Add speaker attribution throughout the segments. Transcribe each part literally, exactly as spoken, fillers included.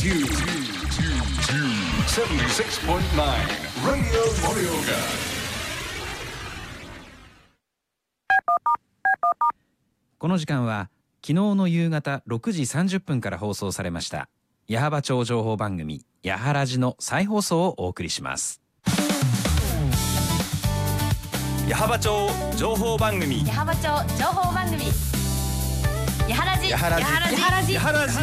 Speaker 1: セブンティシックスポイントナイン Radio Morioka。
Speaker 2: この時間は昨日の夕方ろくじさんじゅっぷんから放送されました矢巾町情報番組やはらじの再放送をお送りします。
Speaker 3: 矢巾町情報番組
Speaker 4: 矢巾町情報番組やはらじ
Speaker 3: やはらじ
Speaker 4: やはらじやはらじ
Speaker 3: やはらじ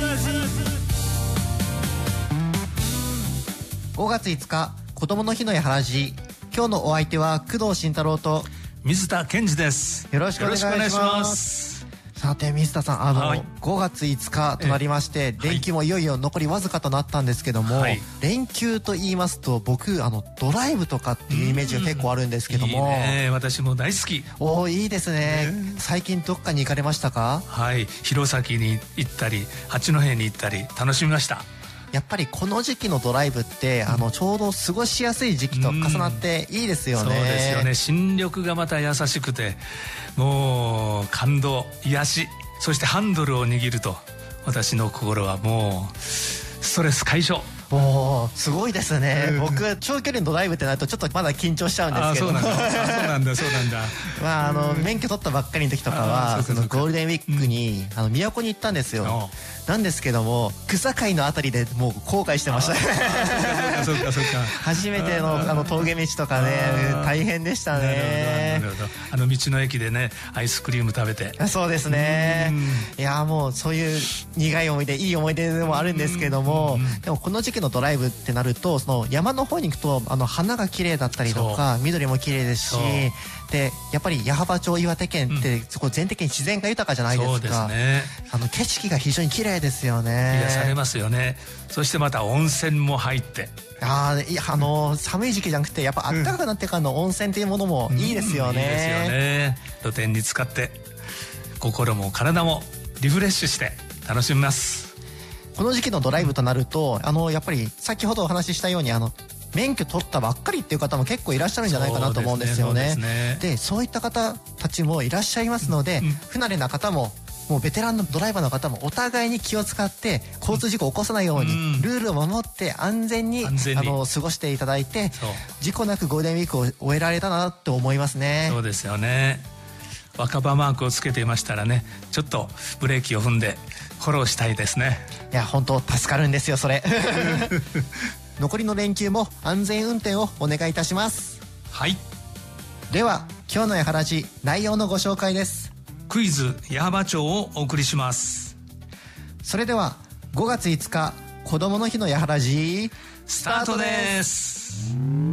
Speaker 5: ごがついつか子どもの日のやはらじ。今日のお相手は工藤慎太郎と
Speaker 6: 水田健二です。
Speaker 5: よろしくお願いします。
Speaker 6: よろしくお願いします。
Speaker 5: さて水田さん、あの、はい、ごがついつかとなりまして、連休もいよいよ残りわずかとなったんですけども、はい、連休と言いますと僕あのドライブとかっていうイメージが結構あるんですけども、
Speaker 6: いいね、私も大好き。
Speaker 5: おー、いいですね。最近どっかに行かれましたか？
Speaker 6: はい、弘前に行ったり八戸に行ったり楽しみました。
Speaker 5: やっぱりこの時期のドライブってあのちょうど過ごしやすい時期と重なっていいですよね。
Speaker 6: そうですよね。新緑がまた優しくてもう感動、癒し、そしてハンドルを握ると私の心はもうストレス解消。
Speaker 5: おー、すごいですね、うん、僕長距離のドライブってなるとちょっとまだ緊張しちゃうんですけど。
Speaker 6: あ、そうなんだそうなんだそうなんだ
Speaker 5: まああの免許取ったばっかりの時とかはそのゴールデンウィークに、うん、あの都に行ったんですよ。なんですけども草海のあたりでもう後悔してました。
Speaker 6: そうかそうか
Speaker 5: 初めてのあの峠道とかね大変でしたね。
Speaker 6: なるほど。あの道の駅でねアイスクリーム食べて。
Speaker 5: そうですね。いやもうそういう苦い思い出いい思い出でもあるんですけども、でもこの時期のドライブってなるとその山の方に行くとあの花が綺麗だったりとか緑も綺麗ですし、でやっぱり矢巾町岩手県ってそこ全的に自然が豊かじゃないですか。
Speaker 6: そうですね。
Speaker 5: あの景色が非常に綺麗ですよね。
Speaker 6: 癒されますよね。そしてまた温泉も入って、
Speaker 5: ああ、いや、あの寒い時期じゃなくてやっぱ暖かくなってからの温泉っていうものもいいですよね。うんうん、いいですよね。
Speaker 6: 露天に使って心も体もリフレッシュして楽しみます。
Speaker 5: この時期のドライブとなるとあのやっぱり先ほどお話ししたようにあの免許取ったばっかりっていう方も結構いらっしゃるんじゃないかなと思うんですよね。そうですね。でそういった方たちもいらっしゃいますので、うん、不慣れな方ももうベテランのドライバーの方もお互いに気を使って交通事故を起こさないように、うん、ルールを守って安全に、安全にあの過ごしていただいて事故なくゴールデンウィークを終えられたなと思いますね。
Speaker 6: そうですよね。若葉マークをつけていましたらねちょっとブレーキを踏んでフォローしたいですね。
Speaker 5: いや本当助かるんですよそれ。残りの連休も安全運転をお願いいたします。
Speaker 6: はい。
Speaker 5: では今日のやはらじ内容のご紹介です。
Speaker 6: クイズ矢巾町をお送りします。
Speaker 5: それではごがついつか子どもの日のやはらじ
Speaker 6: スタートです。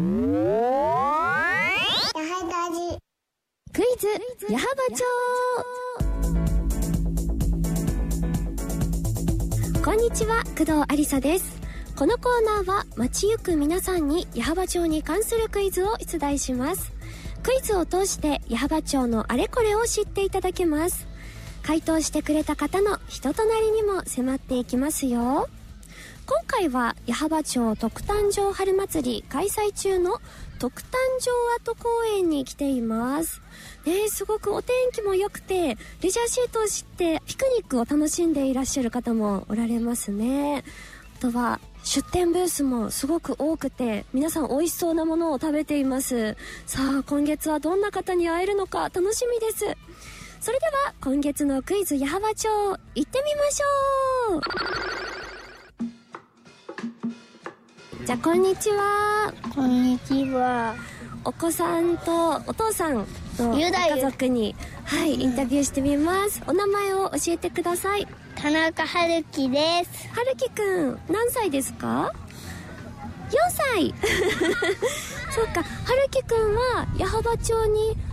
Speaker 4: クイズ矢巾町。こんにちは、工藤ありさです。このコーナーは街行く皆さんに矢巾町に関するクイズを出題します。クイズを通して矢巾町のあれこれを知っていただけます。回答してくれた方の人となりにも迫っていきますよ。今回は矢巾町特誕生春祭り開催中の特誕生跡公園に来ています。ね、すごくお天気も良くてレジャーシートを敷ってピクニックを楽しんでいらっしゃる方もおられますね。あとは出店ブースもすごく多くて皆さん美味しそうなものを食べています。さあ今月はどんな方に会えるのか楽しみです。それでは今月のクイズ矢巾町行ってみましょう。じゃあこんにちは。
Speaker 7: こんにちは。
Speaker 4: お子さんとお父さんとご家族にはいインタビューしてみます。お名前を教えてください。
Speaker 7: 田中春樹です。
Speaker 4: 春樹くん何歳ですか？よんさい。そうか、春樹くんは矢巾町に